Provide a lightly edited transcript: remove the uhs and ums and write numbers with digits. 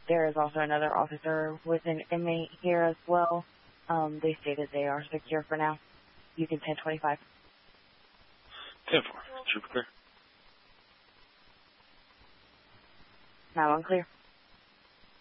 There is also another officer with an inmate here as well. They stated they are secure for now. You can 1025. 10-4. Trooper clear. Now unclear.